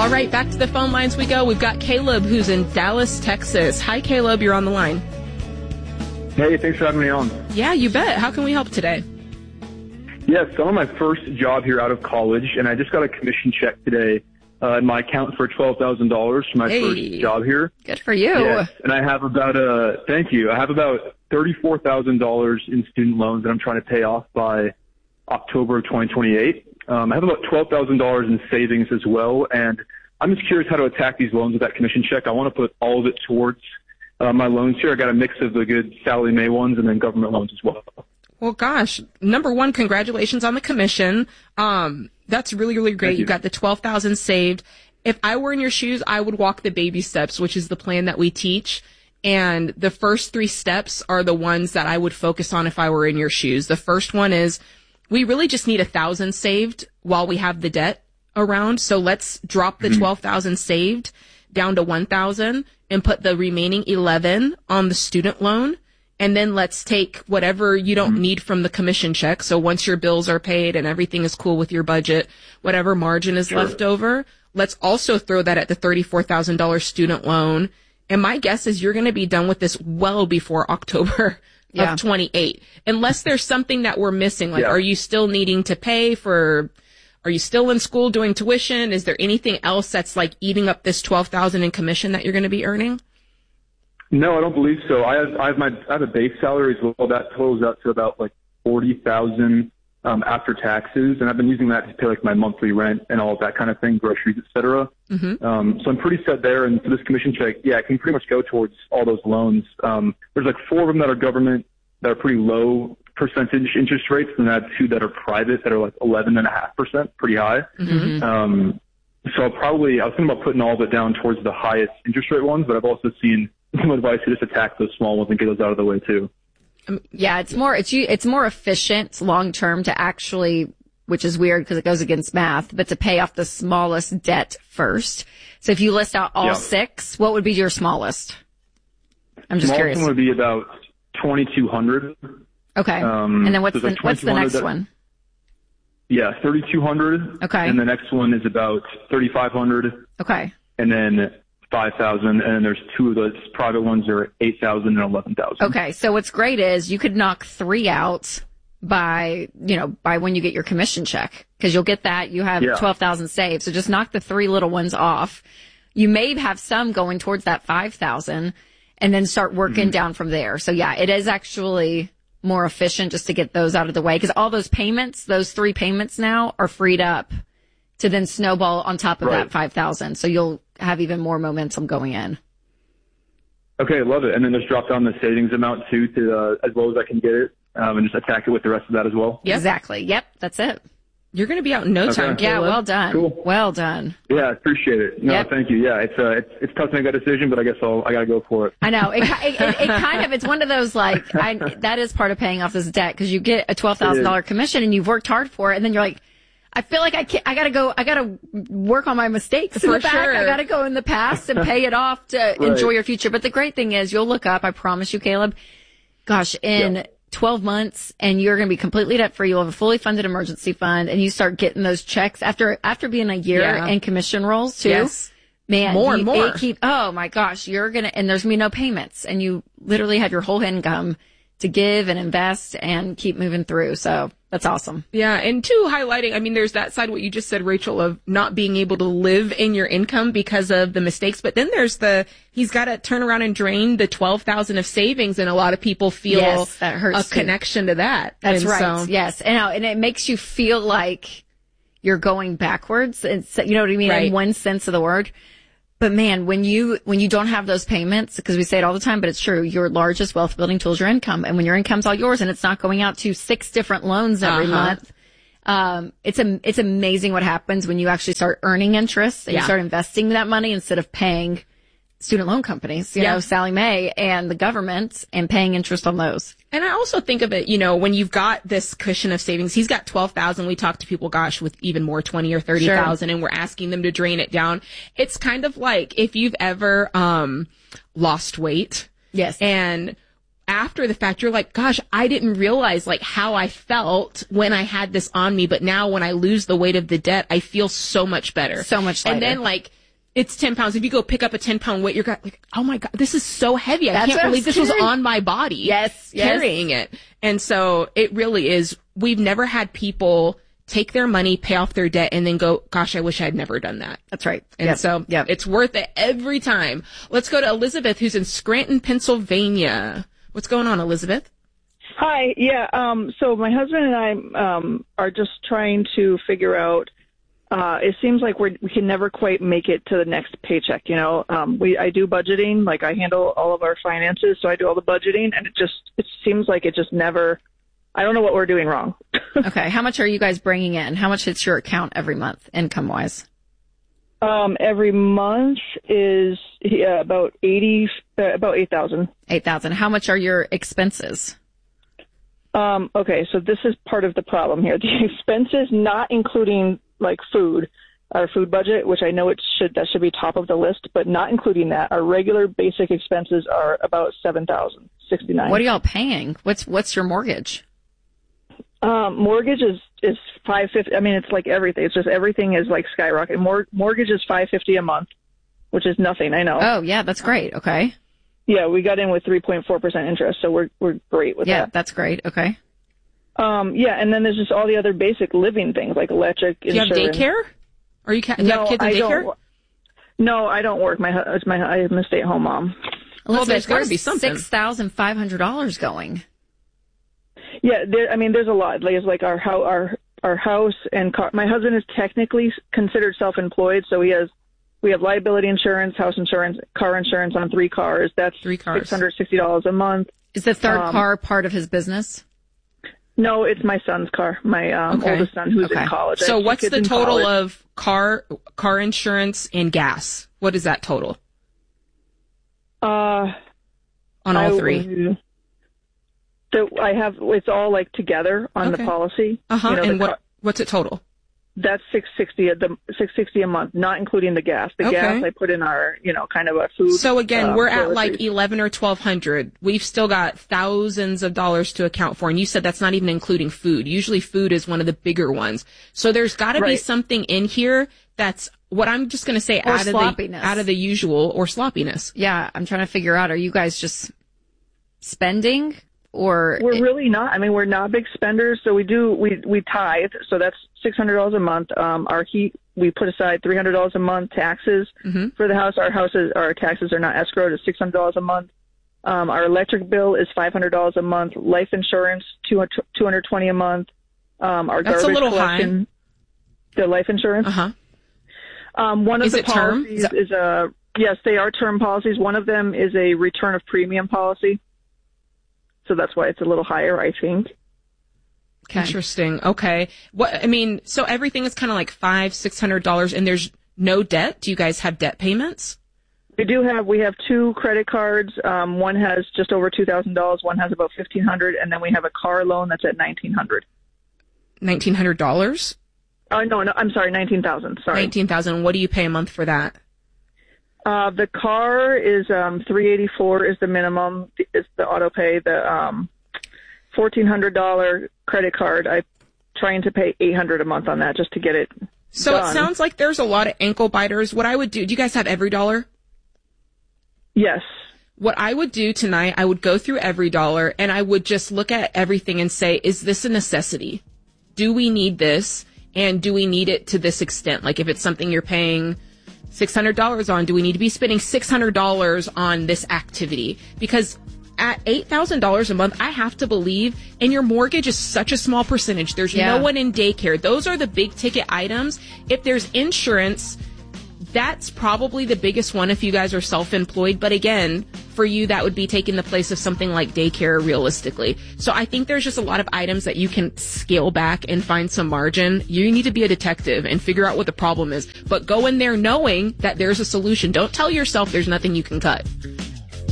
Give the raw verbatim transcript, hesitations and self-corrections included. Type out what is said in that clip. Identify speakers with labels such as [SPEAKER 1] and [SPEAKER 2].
[SPEAKER 1] All right, back to the phone lines we go. We've got Caleb, who's in Dallas, Texas. Hi, Caleb. You're on the line.
[SPEAKER 2] Hey, thanks for having me on.
[SPEAKER 1] Yeah, you bet. How can we help today?
[SPEAKER 2] Yes, yeah, so I'm on my first job here out of college, and I just got a commission check today uh, in my account for twelve thousand dollars for my
[SPEAKER 1] hey,
[SPEAKER 2] first job here.
[SPEAKER 1] Good for you.
[SPEAKER 2] Yes, and I have about, uh, thank you, I have about thirty-four thousand dollars in student loans that I'm trying to pay off by October of twenty twenty-eight. Um, I have about twelve thousand dollars in savings as well, and I'm just curious how to attack these loans with that commission check. I want to put all of it towards uh, my loans here. I got a mix of the good Sallie Mae ones and then government loans as well.
[SPEAKER 1] Well, gosh, number one, congratulations on the commission. Um, that's really, really great. You. you got the twelve thousand saved. If I were in your shoes, I would walk the baby steps, which is the plan that we teach. And the first three steps are the ones that I would focus on if I were in your shoes. The first one is we really just need a thousand saved while we have the debt around. So let's drop the mm-hmm. twelve thousand saved down to one thousand and put the remaining eleven on the student loan. And then let's take whatever you don't mm-hmm. need from the commission check. So once your bills are paid and everything is cool with your budget, whatever margin is sure. left over, let's also throw that at the thirty-four thousand dollars student loan. And my guess is you're going to be done with this well before October yeah. of twenty-eight. Unless there's something that we're missing. Like, yeah. are you still needing to pay for, are you still in school doing tuition? Is there anything else that's like eating up this twelve thousand in commission that you're going to be earning?
[SPEAKER 2] No, I don't believe so. I have, I have my, I have a base salary as well. That totals out to about like forty thousand um, after taxes, and I've been using that to pay like my monthly rent and all of that kind of thing, groceries, et cetera. Mm-hmm. Um, so I'm pretty set there. And for this commission check, yeah, I can pretty much go towards all those loans. Um, there's like four of them that are government that are pretty low percentage interest rates, and I have two that are private that are like eleven and a half percent, pretty high. Mm-hmm. Um, so I'll probably, I was thinking about putting all of it down towards the highest interest rate ones, but I've also seen some advice to just attack those small ones and get those out of the way too.
[SPEAKER 3] Um, yeah, it's more, it's, it's more efficient long term to actually, which is weird because it goes against math, but to pay off the smallest debt first. So if you list out all yeah. six, what would be your smallest? I'm just
[SPEAKER 2] smallest
[SPEAKER 3] curious.
[SPEAKER 2] One would be about twenty-two hundred.
[SPEAKER 3] Okay. Um, and then what's the, like what's the next that, one?
[SPEAKER 2] Yeah, thirty-two hundred.
[SPEAKER 3] Okay.
[SPEAKER 2] And the next one is about thirty-five hundred.
[SPEAKER 3] Okay.
[SPEAKER 2] And then five thousand, and then there's two of those private ones are eight thousand and eleven thousand.
[SPEAKER 3] Okay, so what's great is you could knock three out by, you know, by when you get your commission check, because you'll get that, you have yeah. twelve thousand saved, so just knock the three little ones off. You may have some going towards that five thousand, and then start working mm-hmm. down from there. So yeah, it is actually more efficient just to get those out of the way, because all those payments, those three payments now are freed up to then snowball on top of right. that five thousand. So you'll have even more momentum going in.
[SPEAKER 2] Okay, love it. And then just drop down the savings amount too, to uh, as low as I can get it, um, and just attack it with the rest of that as well.
[SPEAKER 3] Yep. Exactly. Yep, that's it.
[SPEAKER 1] You're going to be out in no time.
[SPEAKER 2] Okay.
[SPEAKER 3] Yeah, well done. Cool. Well done.
[SPEAKER 2] Yeah, I appreciate it. No, yep. thank you. Yeah, it's uh, it's it's tough to make that decision, but I guess I'll I got to go for it.
[SPEAKER 3] I know. It, it, it, it kind of it's one of those like I that is part of paying off this debt, because you get a twelve thousand dollars commission and you've worked hard for it, and then you're like, I feel like I can't, I gotta go, I gotta work on my mistakes in the back. Sure. I gotta go in the past and pay it off to right. enjoy your future. But the great thing is you'll look up, I promise you, Caleb, gosh, in yep. twelve months and you're going to be completely debt free. You'll have a fully funded emergency fund, and you start getting those checks after, after being a year yeah. in commission rolls too.
[SPEAKER 1] Yes.
[SPEAKER 3] Man,
[SPEAKER 1] more and
[SPEAKER 3] you,
[SPEAKER 1] more.
[SPEAKER 3] Keep, oh my gosh, you're going to, and there's going to be no payments, and you literally have your whole income to give and invest and keep moving through. So that's awesome.
[SPEAKER 1] Yeah. And two, highlighting, I mean, there's that side, what you just said, Rachel, of not being able to live in your income because of the mistakes. But then there's the, he's got to turn around and drain the twelve thousand of savings. And a lot of people feel
[SPEAKER 3] yes, that hurts
[SPEAKER 1] a too. connection to that.
[SPEAKER 3] That's
[SPEAKER 1] and
[SPEAKER 3] right.
[SPEAKER 1] So,
[SPEAKER 3] yes. And, and it makes you feel like you're going backwards. It's, you know what I mean?
[SPEAKER 1] Right.
[SPEAKER 3] In one sense of the word. But man, when you, when you don't have those payments, because we say it all the time, but it's true, your largest wealth building tool is your income. And when your income's all yours and it's not going out to six different loans every uh-huh. month, um, it's a, it's amazing what happens when you actually start earning interest and yeah. you start investing that money instead of paying student loan companies, you yeah. know, Sallie Mae and the government, and paying interest on those.
[SPEAKER 1] And I also think of it, you know, when you've got this cushion of savings, he's got twelve thousand. We talk to people, gosh, with even more, twenty or thirty thousand, sure. and we're asking them to drain it down. It's kind of like if you've ever, um, lost weight.
[SPEAKER 3] Yes.
[SPEAKER 1] And after the fact, you're like, gosh, I didn't realize like how I felt when I had this on me. But now when I lose the weight of the debt, I feel so much better.
[SPEAKER 3] So much lighter.
[SPEAKER 1] And then like, It's ten pounds. If you go pick up a ten pound weight, you're like, oh my God, this is so heavy. I
[SPEAKER 3] That's
[SPEAKER 1] can't believe
[SPEAKER 3] was
[SPEAKER 1] this was on my body.
[SPEAKER 3] Yes, yes.
[SPEAKER 1] Carrying it. And so it really is, we've never had people take their money, pay off their debt, and then go, gosh, I wish I had never done that.
[SPEAKER 3] That's right.
[SPEAKER 1] And
[SPEAKER 3] yep.
[SPEAKER 1] so
[SPEAKER 3] yep.
[SPEAKER 1] it's worth it every time. Let's go to Elizabeth, who's in Scranton, Pennsylvania. What's going on, Elizabeth?
[SPEAKER 4] Hi. Yeah. Um, so my husband and I um, are just trying to figure out. Uh, it seems like we're, we can never quite make it to the next paycheck. You know, um, we I do budgeting. Like I handle all of our finances, so I do all the budgeting, and it just it seems like it just never. I don't know what we're doing wrong.
[SPEAKER 3] Okay. How much are you guys bringing in? How much hits your account every month, income wise?
[SPEAKER 4] Um, every month is yeah, about eighty, uh, about eight thousand.
[SPEAKER 3] Eight thousand. How much are your expenses?
[SPEAKER 4] Um, okay, so this is part of the problem here. The expenses, not including like food, our food budget, which I know it should that should be top of the list, but not including that, our regular basic expenses are about seven thousand sixty nine.
[SPEAKER 3] What are y'all paying? What's what's your mortgage?
[SPEAKER 4] Um, mortgage is, is five fifty. I mean, it's like everything. It's just everything is like skyrocketing. Mor- mortgage is five fifty a month, which is nothing. I know.
[SPEAKER 3] Oh yeah, that's great. Okay.
[SPEAKER 4] Yeah, we got in with three point four percent interest, so we're we're great with
[SPEAKER 3] yeah,
[SPEAKER 4] that.
[SPEAKER 3] Yeah, that's great. Okay.
[SPEAKER 4] Um, yeah, and then there's just all the other basic living things like electric,
[SPEAKER 1] do you
[SPEAKER 4] insurance.
[SPEAKER 1] have daycare? Are you, ca- do you
[SPEAKER 4] no,
[SPEAKER 1] have kids in
[SPEAKER 4] I
[SPEAKER 1] daycare?
[SPEAKER 4] Don't, no, I don't work. My it's my I'm a stay-at-home mom.
[SPEAKER 1] Well, there's got to
[SPEAKER 3] where's
[SPEAKER 1] be something.
[SPEAKER 3] Six thousand five hundred dollars going.
[SPEAKER 4] Yeah, there, I mean, there's a lot. There's like our how our our house and car. My husband is technically considered self-employed, so he has we have liability insurance, house insurance, car insurance on three cars. That's
[SPEAKER 1] three cars.
[SPEAKER 4] six hundred sixty dollars a month.
[SPEAKER 3] Is the third
[SPEAKER 4] um,
[SPEAKER 3] car part of his business?
[SPEAKER 4] No, it's my son's car. My um,
[SPEAKER 3] Okay.
[SPEAKER 4] oldest son, who's
[SPEAKER 3] Okay.
[SPEAKER 4] in college. I
[SPEAKER 1] So
[SPEAKER 4] have two
[SPEAKER 1] what's
[SPEAKER 4] kids
[SPEAKER 1] the
[SPEAKER 4] in
[SPEAKER 1] total
[SPEAKER 4] college.
[SPEAKER 1] of car car insurance and gas? What is that total
[SPEAKER 4] Uh,
[SPEAKER 1] on all
[SPEAKER 4] I,
[SPEAKER 1] three?
[SPEAKER 4] So I have it's all like together on
[SPEAKER 1] Okay.
[SPEAKER 4] the policy.
[SPEAKER 1] Uh huh.
[SPEAKER 4] You know,
[SPEAKER 1] and
[SPEAKER 4] the
[SPEAKER 1] what
[SPEAKER 4] car-
[SPEAKER 1] what's it total?
[SPEAKER 4] That's six sixty a the six sixty a month, not including the gas. The
[SPEAKER 1] Okay.
[SPEAKER 4] gas I put in our, you know, kind of a food.
[SPEAKER 1] So again,
[SPEAKER 4] um,
[SPEAKER 1] we're at
[SPEAKER 4] toiletries.
[SPEAKER 1] like eleven or twelve hundred. We've still got thousands of dollars to account for, and you said that's not even including food. Usually, food is one of the bigger ones. So there's got to be
[SPEAKER 4] Right.
[SPEAKER 1] something in here that's what I'm just going to say
[SPEAKER 3] Or
[SPEAKER 1] out of the
[SPEAKER 3] sloppiness.
[SPEAKER 1] out of the usual or sloppiness.
[SPEAKER 3] Yeah, I'm trying to figure out. Are you guys just spending or?
[SPEAKER 4] We're really not. I mean, we're not big spenders, so we do we we tithe. So that's six hundred dollars a month. Um, our heat we put aside three hundred dollars a month taxes
[SPEAKER 1] Mm-hmm.
[SPEAKER 4] for the house. Our houses our taxes are not escrowed. It's six hundred dollars a month. Um, our electric bill is five hundred dollars a month. Life insurance two hundred twenty a month. Um, our
[SPEAKER 1] That's a
[SPEAKER 4] garbage
[SPEAKER 1] little
[SPEAKER 4] collection. The life insurance.
[SPEAKER 1] Uh huh.
[SPEAKER 4] Um, one of
[SPEAKER 1] Is
[SPEAKER 4] the
[SPEAKER 1] it term?
[SPEAKER 4] policies
[SPEAKER 1] Is that-
[SPEAKER 4] is a yes, they are term policies. One of them is a return of premium policy, so that's why it's a little higher, I think.
[SPEAKER 3] Okay.
[SPEAKER 1] Interesting. Okay. What I mean, so everything is kind of like five, six hundred dollars, and there's no debt. Do you guys have debt payments?
[SPEAKER 4] We do have we have two credit cards. Um, one has just over two thousand dollars. One has about fifteen hundred, and then we have a car loan that's at nineteen hundred.
[SPEAKER 1] Nineteen hundred dollars.
[SPEAKER 4] Oh no, no, I'm sorry, nineteen thousand. Sorry.
[SPEAKER 1] Nineteen thousand. What do you pay a month for that?
[SPEAKER 4] Uh, the car is um, three eighty four is the minimum. Is the auto pay. The um, fourteen hundred dollar credit card. I'm trying to pay eight hundred a month on that just to get it.
[SPEAKER 1] So
[SPEAKER 4] done.
[SPEAKER 1] it sounds like there's a lot of ankle biters. What I would do, do you guys have Every Dollar?
[SPEAKER 4] Yes.
[SPEAKER 1] What I would do tonight, I would go through Every Dollar and I would just look at everything and say, is this a necessity? Do we need this? And do we need it to this extent? Like if it's something you're paying six hundred dollars on, do we need to be spending six hundred dollars on this activity? Because at eight thousand dollars a month, I have to believe, and your mortgage is such a small percentage. There's
[SPEAKER 3] Yeah.
[SPEAKER 1] no one in daycare. Those are the big ticket items. If there's insurance, that's probably the biggest one if you guys are self-employed. But again, for you, that would be taking the place of something like daycare realistically. So I think there's just a lot of items that you can scale back and find some margin. You need to be a detective and figure out what the problem is. But go in there knowing that there's a solution. Don't tell yourself there's nothing you can cut.